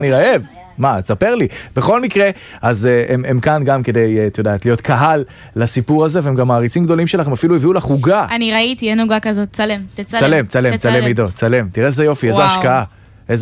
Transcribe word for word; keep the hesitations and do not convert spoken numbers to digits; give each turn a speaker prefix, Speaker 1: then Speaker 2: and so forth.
Speaker 1: אני רעב. מה, תספר לי. בכל מקרה, אז uh, הם, הם כאן גם כדי, uh, תודעת, להיות קהל לסיפור הזה, והם גם מעריצים גדולים שלך, הם אפילו הביאו לך חוגה.
Speaker 2: אני ראיתי, אין עוגה כזאת, צלם, תצלם.
Speaker 1: צלם, צלם, צלם עידו, צלם. תראה איזה יופי, איזה השקעה.